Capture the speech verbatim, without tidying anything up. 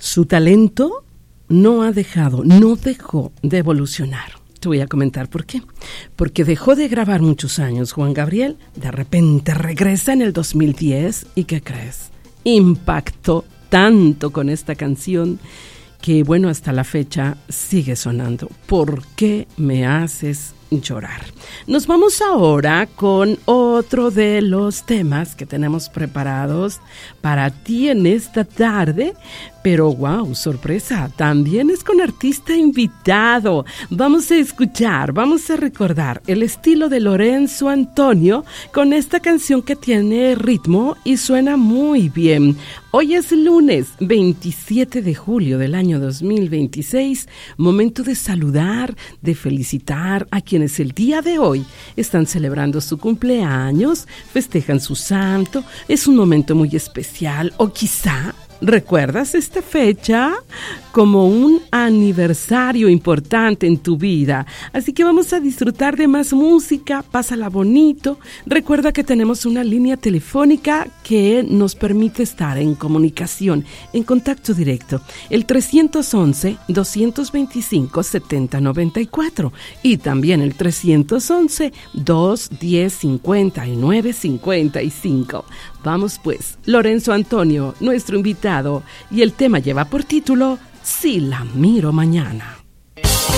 Su talento no ha dejado, no dejó de evolucionar. Te voy a comentar por qué. Porque dejó de grabar muchos años Juan Gabriel, de repente regresa en el dos mil diez y ¿qué crees? Impactó tanto con esta canción que, bueno, hasta la fecha sigue sonando. ¿Por qué me haces llorar? Nos vamos ahora con otro de los temas que tenemos preparados para ti en esta tarde, pero wow, sorpresa, también es con artista invitado. Vamos a escuchar, vamos a recordar el estilo de Lorenzo Antonio con esta canción que tiene ritmo y suena muy bien. Hoy es lunes veintisiete de julio del año dos mil veintiséis, momento de saludar, de felicitar a quienes el día de hoy están celebrando su cumpleaños, festejan su santo, es un momento muy especial o quizá ¿recuerdas esta fecha como un aniversario importante en tu vida? Así que vamos a disfrutar de más música, pásala bonito. Recuerda que tenemos una línea telefónica que nos permite estar en comunicación, en contacto directo. El trescientos once, doscientos veinticinco, setenta noventa y cuatro y también el trescientos once, doscientos diez, cincuenta y nueve cincuenta y cinco. Vamos pues, Lorenzo Antonio, nuestro invitado, y el tema lleva por título Si la miro mañana.